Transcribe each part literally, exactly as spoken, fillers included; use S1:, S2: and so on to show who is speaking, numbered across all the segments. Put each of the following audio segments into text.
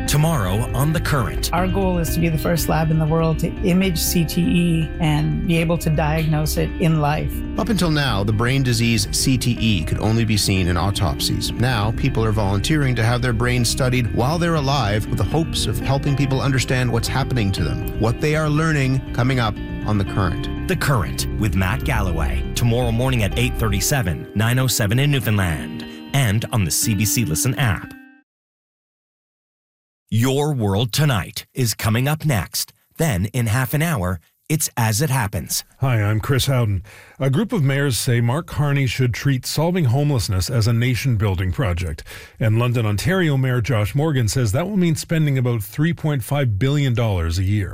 S1: Tomorrow on The Current.
S2: Our goal is to be the first lab in the world to image C T E and be able to diagnose it in life.
S3: Up until now, the brain disease C T E could only be seen in autopsies. Now, people are volunteering to have their brains studied while they're alive with the hopes of helping people understand what's happening to them, what they are learning, coming up on The Current.
S1: The Current with Matt Galloway. Tomorrow morning at eight thirty-seven, nine oh seven in Newfoundland. And on the C B C Listen app. Your World Tonight is coming up next. Then, in half an hour, it's As It Happens.
S4: Hi, I'm Chris Howden. A group of mayors say Mark Carney should treat solving homelessness as a nation-building project. And London, Ontario Mayor Josh Morgan says that will mean spending about three point five billion dollars a year.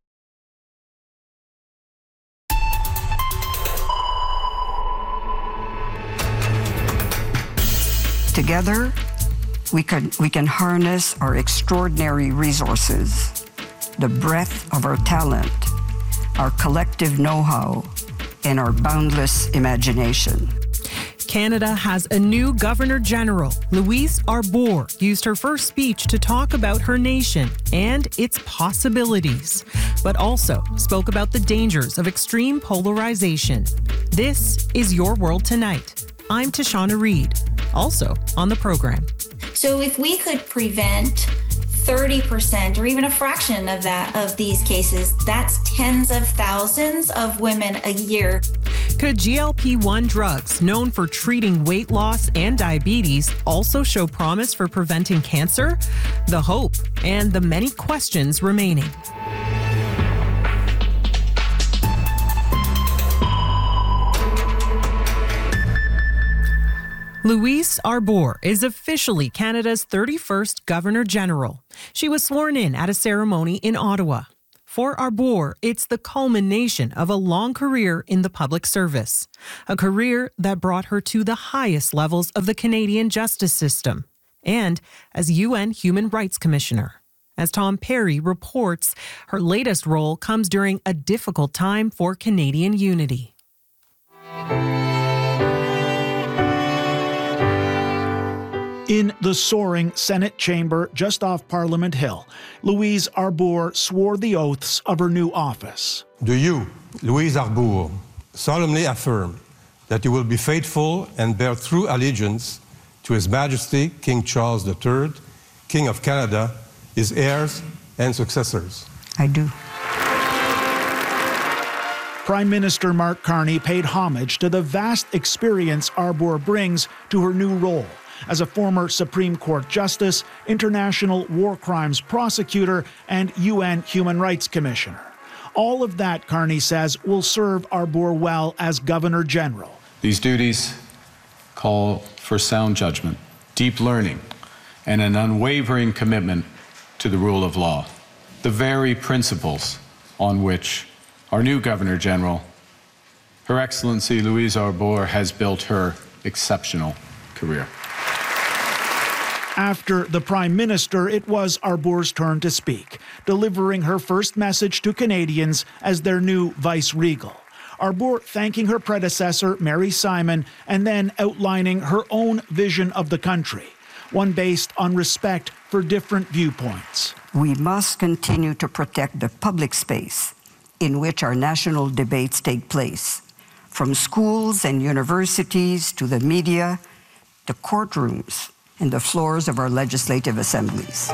S5: Together, we can, we can harness our extraordinary resources, the breadth of our talent, our collective know-how, and our boundless imagination.
S6: Canada has a new Governor General. Louise Arbour used her first speech to talk about her nation and its possibilities, but also spoke about the dangers of extreme polarization. This is Your World Tonight. I'm Tashana Reed, also on the program.
S7: So if we could prevent thirty percent or even a fraction of that of these cases, that's tens of thousands of women a year.
S6: Could G L P one drugs, known for treating weight loss and diabetes, also show promise for preventing cancer? The hope and the many questions remaining. Louise Arbour is officially Canada's thirty-first Governor General. She was sworn in at a ceremony in Ottawa. For Arbour, it's the culmination of a long career in the public service, a career that brought her to the highest levels of the Canadian justice system, and as U N Human Rights Commissioner. As Tom Perry reports, her latest role comes during a difficult time for Canadian unity.
S8: In the soaring Senate chamber just off Parliament Hill, Louise Arbour swore the oaths of her new office.
S9: Do you, Louise Arbour, solemnly affirm that you will be faithful and bear true allegiance to His Majesty King Charles the Third, King of Canada, his heirs and successors?
S5: I do.
S8: Prime Minister Mark Carney paid homage to the vast experience Arbour brings to her new role as a former Supreme Court Justice, International War Crimes Prosecutor, and U N Human Rights Commissioner. All of that, Carney says, will serve Arbour well as Governor General.
S10: These duties call for sound judgment, deep learning, and an unwavering commitment to the rule of law, the very principles on which our new Governor General, Her Excellency Louise Arbour, has built her exceptional career.
S8: After the Prime Minister, it was Arbour's turn to speak, delivering her first message to Canadians as their new vice-regal. Arbour thanking her predecessor, Mary Simon, and then outlining her own vision of the country, one based on respect for different viewpoints.
S5: We must continue to protect the public space in which our national debates take place, from schools and universities to the media, the courtrooms, and the floors of our legislative assemblies.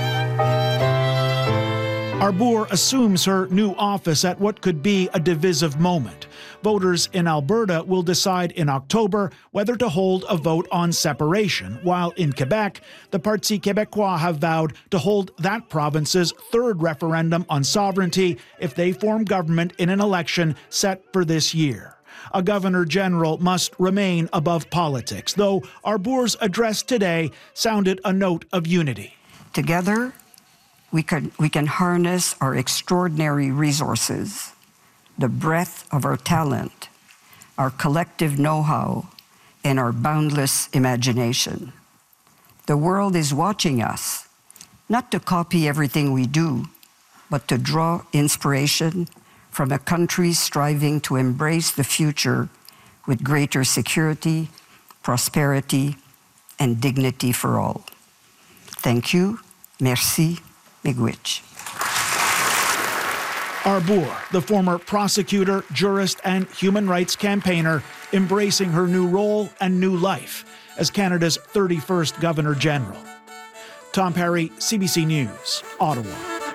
S8: Arbour assumes her new office at what could be a divisive moment. Voters in Alberta will decide in October whether to hold a vote on separation, while in Quebec, the Parti Québécois have vowed to hold that province's third referendum on sovereignty if they form government in an election set for this year. A Governor General must remain above politics, though Arbour's address today sounded a note of unity.
S5: Together, we can, we can harness our extraordinary resources, the breadth of our talent, our collective know-how, and our boundless imagination. The world is watching us, not to copy everything we do, but to draw inspiration from a country striving to embrace the future with greater security, prosperity, and dignity for all. Thank you, Merci, miigwech.
S8: Arbour, the former prosecutor, jurist, and human rights campaigner, embracing her new role and new life as Canada's thirty-first Governor General. Tom Perry, C B C News, Ottawa.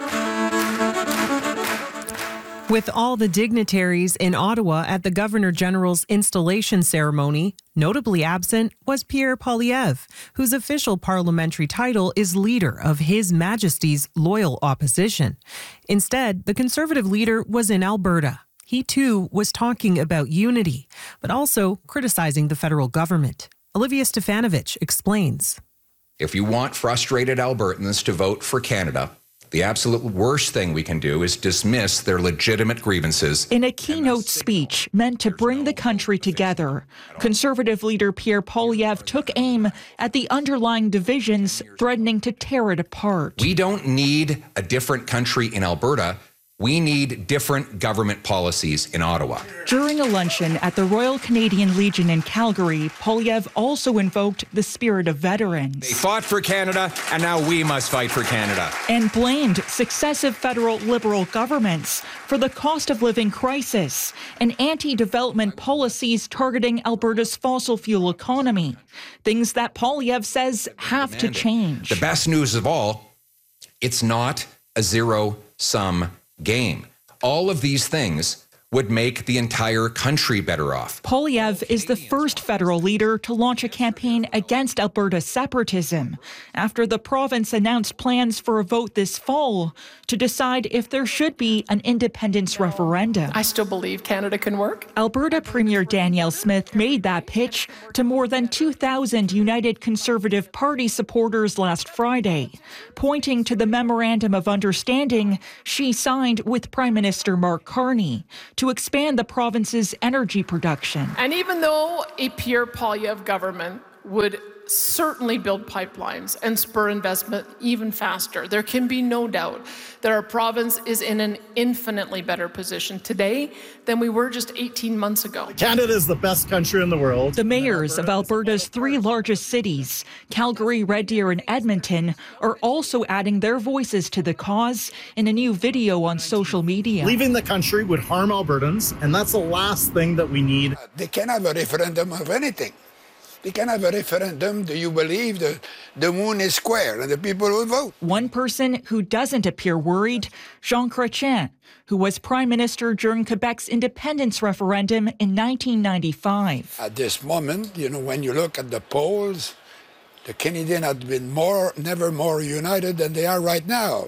S6: With all the dignitaries in Ottawa at the Governor General's installation ceremony, notably absent was Pierre Poilievre, whose official parliamentary title is Leader of His Majesty's Loyal Opposition. Instead, the Conservative leader was in Alberta. He too was talking about unity, but also criticizing the federal government. Olivia Stefanovich explains.
S11: If you want frustrated Albertans to vote for Canada, the absolute worst thing we can do is dismiss their legitimate grievances.
S12: In a keynote speech meant to bring the country together, Conservative leader Pierre Poilievre took aim at the underlying divisions threatening to tear it apart.
S11: We don't need a different country in Alberta. We need different government policies in Ottawa.
S12: During a luncheon at the Royal Canadian Legion in Calgary, Poilievre also invoked the spirit of veterans.
S11: They fought for Canada, and now we must fight for Canada.
S12: And blamed successive federal Liberal governments for the cost of living crisis and anti-development policies targeting Alberta's fossil fuel economy. Things that Poilievre says have to change.
S11: The best news of all, it's not a zero-sum game. All of these things would make the entire country better off.
S12: Poilievre is the first federal leader to launch a campaign against Alberta's separatism after the province announced plans for a vote this fall to decide if there should be an independence referendum.
S13: I still believe Canada can work.
S12: Alberta Premier Danielle Smith made that pitch to more than two thousand United Conservative Party supporters last Friday, pointing to the Memorandum of Understanding she signed with Prime Minister Mark Carney to expand the province's energy production.
S13: And even though a Pierre Poilievre government would certainly build pipelines and spur investment even faster, there can be no doubt that our province is in an infinitely better position today than we were just eighteen months ago.
S14: Canada is the best country in the world.
S12: The mayors of Alberta's three largest cities, Calgary, Red Deer, and Edmonton, are also adding their voices to the cause in a new video on social media.
S14: Leaving the country would harm Albertans, and that's the last thing that we need.
S15: They can have a referendum of anything. They can have a referendum. Do you believe the, the moon is square and the people will vote?
S12: One person who doesn't appear worried, Jean Chrétien, who was prime minister during Quebec's independence referendum in nineteen ninety-five.
S15: At this moment, you know, when you look at the polls, the Canadians have been more, never more united than they are right now.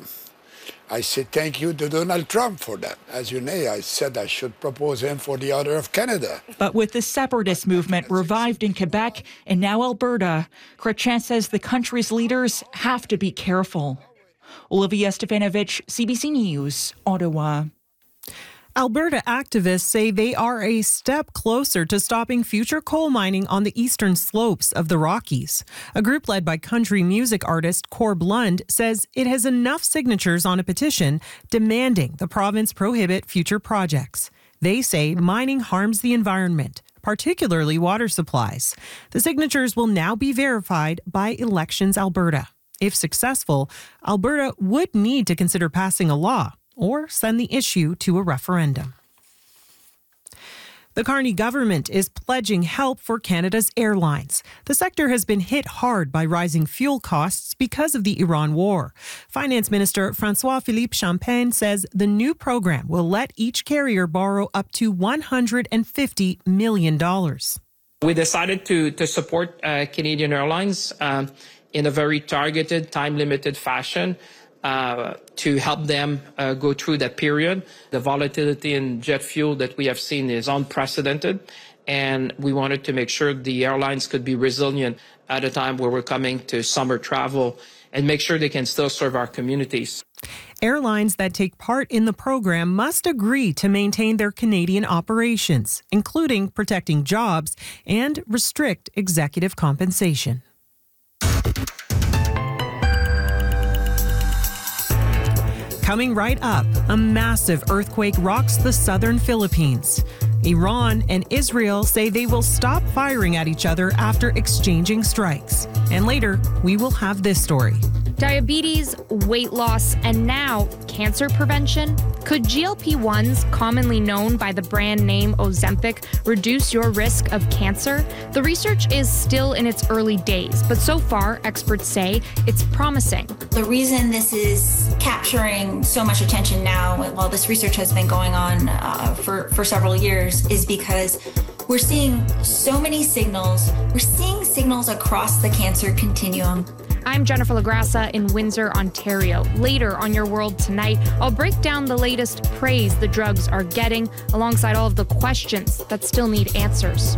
S15: I say thank you to Donald Trump for that. As you know, I said I should propose him for the order of Canada.
S12: But with the separatist movement revived in Quebec and now Alberta, Chrétien says the country's leaders have to be careful. Olivia Stefanovich, C B C News, Ottawa.
S6: Alberta activists say they are a step closer to stopping future coal mining on the eastern slopes of the Rockies. A group led by country music artist Corb Lund says it has enough signatures on a petition demanding the province prohibit future projects. They say mining harms the environment, particularly water supplies. The signatures will now be verified by Elections Alberta. If successful, Alberta would need to consider passing a law or send the issue to a referendum. The Carney government is pledging help for Canada's airlines. The sector has been hit hard by rising fuel costs because of the Iran war. Finance Minister François-Philippe Champagne says the new program will let each carrier borrow up to one hundred fifty million dollars.
S16: We decided to, to support uh, Canadian Airlines um, in a very targeted, time-limited fashion. Uh, to help them uh, go through that period. The volatility in jet fuel that we have seen is unprecedented, and we wanted to make sure the airlines could be resilient at a time where we're coming to summer travel and make sure they can still serve our communities.
S6: Airlines that take part in the program must agree to maintain their Canadian operations, including protecting jobs and restrict executive compensation. Coming right up, a massive earthquake rocks the southern Philippines. Iran and Israel say they will stop firing at each other after exchanging strikes. And later, we will have this story.
S17: Diabetes, weight loss, and now cancer prevention? Could G L P ones, commonly known by the brand name Ozempic, reduce your risk of cancer? The research is still in its early days, but so far, experts say it's promising.
S7: The reason this is capturing so much attention now, while this research has been going on uh, for, for several years, is because we're seeing so many signals. We're seeing signals across the cancer continuum.
S17: I'm Jennifer LaGrassa in Windsor, Ontario. Later on Your World Tonight, I'll break down the latest praise the drugs are getting alongside all of the questions that still need answers.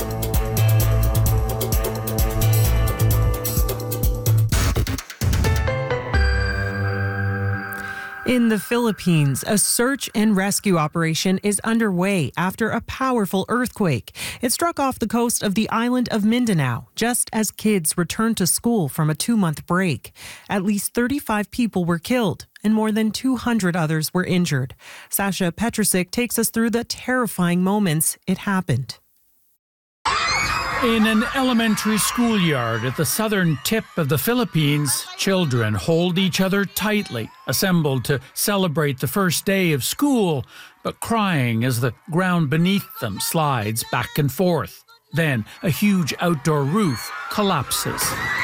S6: In the Philippines, a search and rescue operation is underway after a powerful earthquake. It struck off the coast of the island of Mindanao just as kids returned to school from a two-month break. At least thirty-five people were killed and more than two hundred others were injured. Sasha Petrusik takes us through the terrifying moments it happened.
S18: In an elementary schoolyard at the southern tip of the Philippines, children hold each other tightly, assembled to celebrate the first day of school, but crying as the ground beneath them slides back and forth. Then a huge outdoor roof collapses.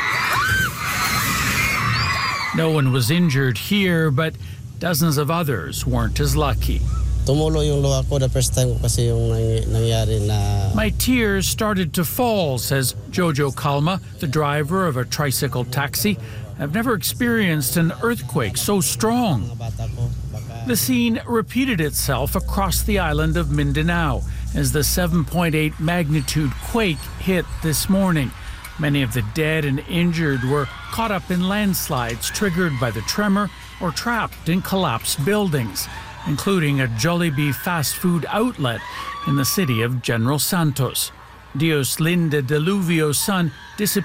S18: No one was injured here, but dozens of others weren't as lucky.
S19: Tumulo yung luha ko the first time ko kasi yung nangyari na...
S18: My tears started to fall, says Jojo Calma, the driver of a tricycle taxi. I've never experienced an earthquake so strong. The scene repeated itself across the island of Mindanao as the seven point eight magnitude quake hit this morning. Many of the dead and injured were caught up in landslides triggered by the tremor or trapped in collapsed buildings, including a Jollibee fast food outlet in the city of General Santos. Dios Linda Deluvio's son disappeared